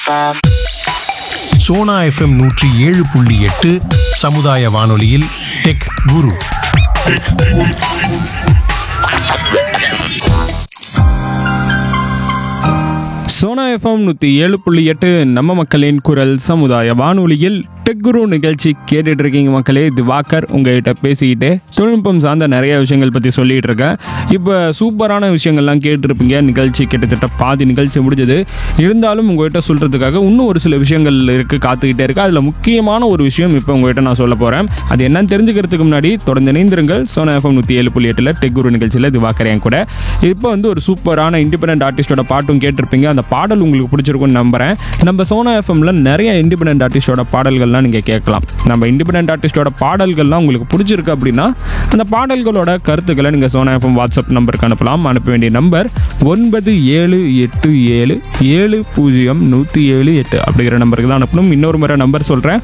Sona FM 107.8 சமுதாய வானொலியில் tech குரு. Sona FM 107.8 நம்ம மக்களின் குரல் சமுதாய வானொலியில் டெக் குரு நிகழ்ச்சி கேட்டுட்டு இருக்கீங்க மக்களே. திவாகர் உங்ககிட்ட பேசிக்கிட்டு தொழில்நுட்பம் சார்ந்த நிறைய விஷயங்கள் பற்றி சொல்லிட்டு இருக்கேன். இப்போ சூப்பரான விஷயங்கள்லாம் கேட்டுருப்பீங்க. நிகழ்ச்சி கிட்டத்தட்ட பாதி நிகழ்ச்சி முடிஞ்சது. இருந்தாலும் உங்கள்கிட்ட சொல்கிறதுக்காக இன்னும் ஒரு சில விஷயங்கள் இருக்குது, காத்துக்கிட்டே இருக்குது. அதில் முக்கியமான ஒரு விஷயம் இப்போ உங்கள்கிட்ட நான் சொல்ல போகிறேன். அது என்னன்னு தெரிஞ்சுக்கிறதுக்கு முன்னாடி தொடர்ந்து இணைந்திருங்கள். சோனா எஃப்எம் 107.8 டெக் குரு நிகழ்ச்சியில் திவாகர் என் கூட. இப்போ வந்து ஒரு சூப்பரான இண்டிபெண்டன்ட் ஆர்டிஸ்டோட பாட்டும் கேட்டிருப்பீங்க. அந்த பாடல் உங்களுக்கு பிடிச்சிருக்குன்னு நம்புறேன். நம்ம சோனா எஃப்எம்ல நிறைய இண்டிபெண்டன்ட் ஆர்டிஸ்டோட பாடல்கள்லாம் நீங்கள் கேட்கலாம். நம்ம இண்டிபெண்டன்ட் ஆர்டிஸ்டோட பாடல்கள்லாம் உங்களுக்கு பிடிச்சிருக்கு அப்படின்னா அந்த பாடல்களோட கருத்துக்களை நீங்கள் சோனா எஃப்எம் வாட்ஸ்அப் நம்பருக்கு அனுப்பலாம். அனுப்ப வேண்டிய நம்பர் 9787700178 அப்படிங்கிற நம்பருக்கு தான் அனுப்பணும். இன்னொரு முறை நம்பர் சொல்கிறேன்,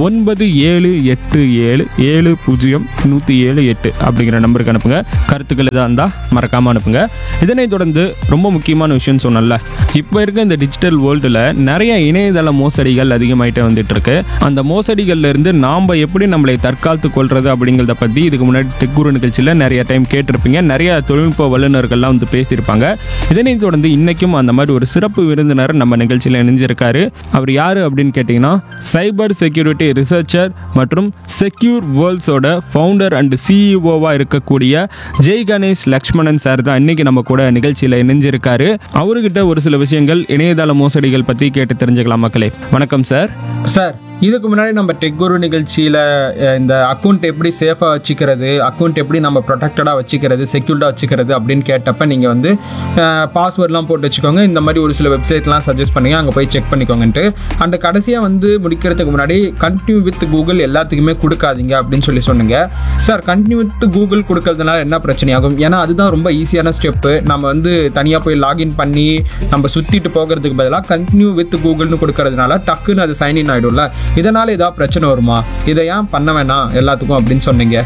9787700178 அப்படிங்கிற நம்பருக்கு அனுப்புங்க. கருத்துக்கள் எதாக இருந்தால் மறக்காமல் அனுப்புங்க. இதனை தொடர்ந்து ரொம்ப முக்கியமான விஷயம் சொன்னல, இப்போ இருக்க இந்த டிஜிட்டல் வேர்ல்டில் நிறைய இணையதள மோசடிகள் அதிகமாயிட்டே வந்துட்டு இருக்கு. அந்த மோசடிகள்ல இருந்து நாம் எப்படி நம்மளை தற்காத்து கொள்றது அப்படிங்கிறத பற்றி இதுக்கு முன்னாடி டெக் குரு நிகழ்ச்சியில் நிறைய டைம் கேட்டிருப்பீங்க. நிறைய தொழில்நுட்ப வல்லுநர்கள்லாம் வந்து பேசியிருப்பாங்க. இதனைத் தொடர்ந்து இன்னைக்கும் அந்த மாதிரி ஒரு சிறப்பு விருந்தினர் நம்ம நிகழ்ச்சியில் இணைஞ்சிருக்காரு. அவர் யாரு அப்படின்னு கேட்டிங்கன்னா, சைபர் செக்யூரிட்டி ரிசர்ச்சர் மற்றும் செக்யூர் வேர்ல்ட்ஸோட ஃபவுண்டர் அண்ட் சிஇஓவா இருக்கக்கூடிய ஜெய் கணேஷ் லக்ஷ்மணன் சார் தான் இன்னைக்கு நம்ம கூட நிகழ்ச்சியில் இணைஞ்சிருக்காரு. அவர்கிட்ட ஒரு சில விஷயங்கள் இணையதள மோசடிகள் பற்றி கேட்டு தெரிஞ்சுக்கலாம் மக்களே. வணக்கம் சார். சார், இதுக்கு முன்னாடி நம்ம டெக் குரு நிகழ்ச்சியில் இந்த அக்கௌண்ட் எப்படி சேஃபாக வச்சுக்கிறது, அக்கௌண்ட் எப்படி நம்ம ப்ரொடெக்டடாக வச்சுக்கிறது, செக்யூர்டாக வச்சுக்கிறது அப்படின்னு கேட்டப்ப நீங்கள் வந்து பாஸ்வேர்ட்லாம் போட்டு வச்சுக்கோங்க, இந்த மாதிரி ஒரு சில வெப்சைட்லாம் சஜஸ்ட் பண்ணுங்க, அங்கே போய் செக் பண்ணிக்கோங்கன்ட்டு. அண்ட் கடைசியாக வந்து முடிக்கிறதுக்கு முன்னாடி கண்டினியூ வித் கூகுள் எல்லாத்துக்குமே கொடுக்காதீங்க அப்படின்னு சொன்னீங்க. சார், கண்டினியூ வித் கூகுள் கொடுக்கறதுனால என்ன பிரச்சனையாகும்? ஏன்னா அதுதான் ரொம்ப ஈஸியான ஸ்டெப்பு. நம்ம வந்து தனியாக போய் லாகின் பண்ணி நம்ம சுற்றிட்டு போகிறதுக்கு பதிலாக கண்டினியூ வித் கூகுள்னு கொடுக்கறதுனால டக்குன்னு அது சைன்இன் ஆகிடும்ல. இதனால ஏதாவது பிரச்சனை வருமா? இதை ஏன் பண்ண வேணாம் எல்லாத்துக்கும் அப்படின்னு சொன்னீங்க?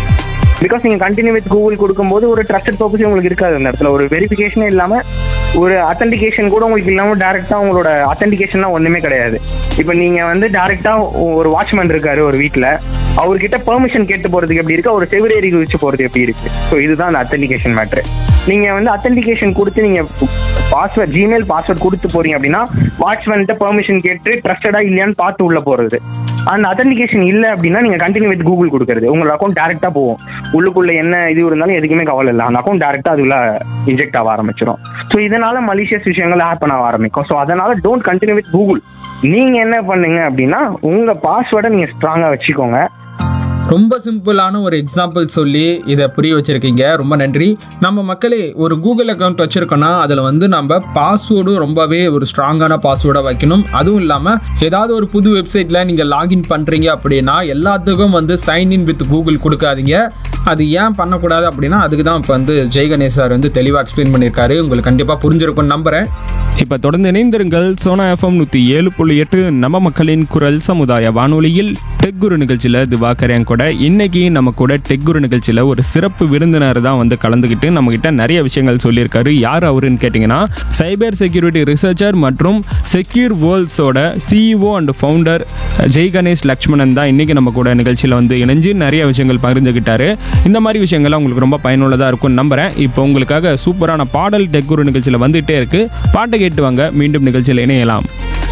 பிகாஸ் நீங்க கண்டினியூ வித் கூகுள் கொடுக்கும்போது ஒரு ட்ரஸ்டட் பர்பஸ் உங்களுக்கு இருக்காது. அந்த இடத்துல ஒரு வெரிஃபிகேஷனே இல்லாம, ஒரு அத்தன்டிகேஷன் கூட உங்களுக்கு இல்லாம டேரக்டா உங்களோட அத்தன்டிகேஷன்லாம் ஒண்ணுமே கிடையாது. இப்ப நீங்க வந்து டேரக்டா ஒரு வாட்ச்மேன் இருக்காரு ஒரு வீட்டுல, அவர்கிட்ட பெர்மிஷன் கேட்டு போறதுக்கு எப்படி இருக்கு, ஒரு செவிரேறி வச்சு போறது எப்படி இருக்கு. ஸோ இதுதான் அந்த அத்தன்டிகேஷன் மேட்ரு. நீங்க வந்து அத்தன்டிகேஷன் கொடுத்து நீங்க பாஸ்வேர்ட், ஜிமெயில் பாஸ்வேர்ட் கொடுத்து போறீங்க அப்படின்னா வாட்ச்மேன்கிட்ட பெர்மிஷன் கேட்டு ட்ரஸ்டடா இல்லையான்னு பார்த்து உள்ள போறது. அந்த அத்தன்டிகேஷன் இல்லை அப்படின்னா நீங்க கண்டினியூ வித் கூகுள் கொடுக்கறது, உங்களோட அக்கௌண்ட் டேரக்டா போகும். உள்ளுக்குள்ள என்ன இது இருந்தாலும் எதுக்குமே கவலை இல்லை, அந்த அக்கௌண்ட் டேரக்டா அதுல இன்ஜெக்ட் ஆக ஆரம்பிச்சிடும். ஸோ இதனால மலிஷியஸ் விஷயங்கள் ஹேப்பன் ஆக ஆரம்பிக்கும். ஸோ அதனால டோன்ட் கண்டினியூ வித் கூகுள். நீங்க என்ன பண்ணுங்க அப்படின்னா உங்க பாஸ்வேர்டை நீங்க ஸ்ட்ராங்கா வச்சுக்கோங்க. ரொம்ப சிம்பிளான ஒரு எக்ஸாம்பிள் சொல்லி இதை புரிய வச்சிருக்கீங்க. ரொம்ப நன்றி. நம்ம மக்களே, ஒரு கூகுள் அக்கௌண்ட் வச்சிருக்கோன்னா அதில் வந்து நம்ம பாஸ்வேர்டும் ரொம்பவே ஒரு ஸ்ட்ராங்கான பாஸ்வேர்டாக வைக்கணும். அதுவும் இல்லாமல் ஏதாவது ஒரு புது வெப்சைட்டில் நீங்கள் லாகின் பண்ணுறீங்க அப்படின்னா எல்லாத்துக்கும் வந்து சைன்இன் வித் கூகுள் கொடுக்காதீங்க. அது ஏன் பண்ணக்கூடாது அப்படின்னா அதுக்கு தான் இப்போ வந்து ஜெய் கணேஷ் சார் வந்து தெளிவாக எக்ஸ்பிளைன் பண்ணியிருக்காரு. உங்களுக்கு கண்டிப்பாக புரிஞ்சிருக்கும்னு நம்புகிறேன். இப்போ தொடர்ந்து இணைந்திருங்கள். சோனா எஃப்எம் 107.8 நம்ம மக்களின் குரல் சமுதாய வானொலியில் டெக் குரு நிகழ்ச்சியில் திவாகர் என் கூட. இன்னைக்கு நம்ம கூட டெக் குரு நிகழ்ச்சியில் ஒரு சிறப்பு விருந்தினர் தான் வந்து கலந்துக்கிட்டு நம்மகிட்ட நிறைய விஷயங்கள் சொல்லியிருக்காரு. யார் அவருன்னு கேட்டிங்கன்னா, சைபர் செக்யூரிட்டி ரிசர்ச்சர் மற்றும் secure வேர்ல்ட்ஸோட CEO and founder Jai Ganesh Lakshmanan தான் இன்னைக்கு நம்ம கூட நிகழ்ச்சியில் வந்து இணைஞ்சு நிறைய விஷயங்கள் பகிர்ந்துக்கிட்டாரு. இந்த மாதிரி விஷயங்கள்லாம் உங்களுக்கு ரொம்ப பயனுள்ளதாக இருக்கும்னு நம்புறேன். இப்போ உங்களுக்காக சூப்பரான பாடல் டெக் குரு நிகழ்ச்சியில் வந்துகிட்டே இருக்கு. பாட்டை கேட்டு வாங்க. மீண்டும் நிகழ்ச்சியில் இணையலாம்.